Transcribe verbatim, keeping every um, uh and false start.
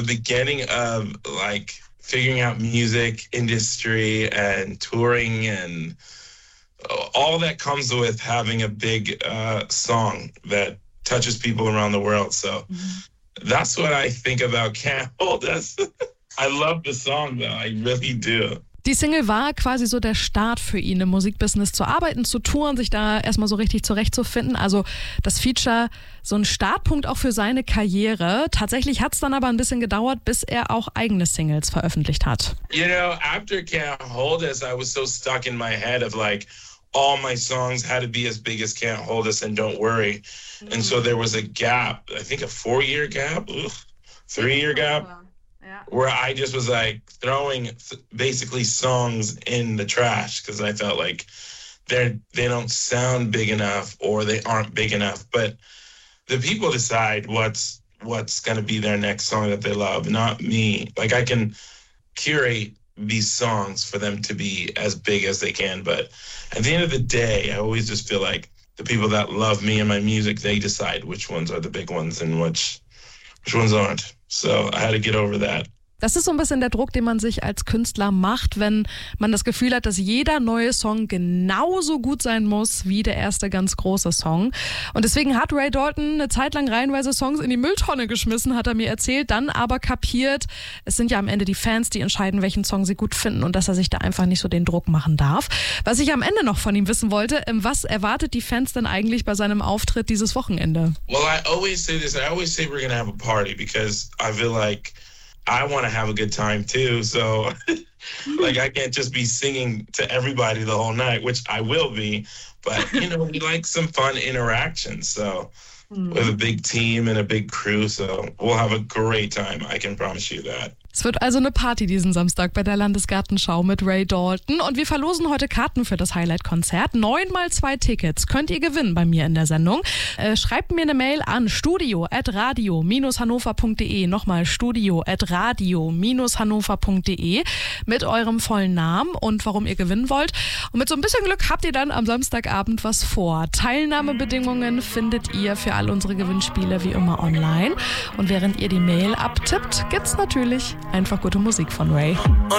beginning of like figuring out music industry and touring and all that comes with having a big uh, song that touches people around the world. So mm-hmm. that's what I think about Can't Hold Us. I love the song though, I really do. Die Single war quasi so der Start für ihn, im Musikbusiness zu arbeiten, zu touren, sich da erstmal so richtig zurechtzufinden. Also das Feature, so ein Startpunkt auch für seine Karriere. Tatsächlich hat es dann aber ein bisschen gedauert, bis er auch eigene Singles veröffentlicht hat. You know, after Can't Hold Us, I was so stuck in my head of like, all my songs had to be as big as Can't Hold Us and Don't Worry. Mm-hmm. And so there was a gap, I think a four-year gap, Ugh, three-year gap. Where I just was like throwing th- basically songs in the trash because I felt like they they don't sound big enough or they aren't big enough. But the people decide what's what's going to be their next song that they love, not me. Like I can curate these songs for them to be as big as they can. But at the end of the day, I always just feel like the people that love me and my music, they decide which ones are the big ones and which which ones aren't. So I had to get over that. Das ist so ein bisschen der Druck, den man sich als Künstler macht, wenn man das Gefühl hat, dass jeder neue Song genauso gut sein muss wie der erste ganz große Song. Und deswegen hat Ray Dalton eine Zeit lang reihenweise Songs in die Mülltonne geschmissen, hat er mir erzählt, dann aber kapiert, es sind ja am Ende die Fans, die entscheiden, welchen Song sie gut finden und dass er sich da einfach nicht so den Druck machen darf. Was ich am Ende noch von ihm wissen wollte, was erwartet die Fans denn eigentlich bei seinem Auftritt dieses Wochenende? Well, I always say this, I always say we're gonna have a party because I feel like I want to have a good time too, so like I can't just be singing to everybody the whole night, which I will be, but you know, we like some fun interactions, so mm. we have a big team and a big crew, so we'll have a great time, I can promise you that. Es wird also eine Party diesen Samstag bei der Landesgartenschau mit Ray Dalton und wir verlosen heute Karten für das Highlight-Konzert. Neun mal zwei Tickets könnt ihr gewinnen bei mir in der Sendung. Äh, schreibt mir eine Mail an studio at radio dash hannover punkt de. Nochmal studio at radio dash hannover punkt de mit eurem vollen Namen und warum ihr gewinnen wollt. Und mit so ein bisschen Glück habt ihr dann am Samstagabend was vor. Teilnahmebedingungen findet ihr für all unsere Gewinnspiele wie immer online. Und während ihr die Mail abtippt, gibt's natürlich einfach gute Musik von Ray.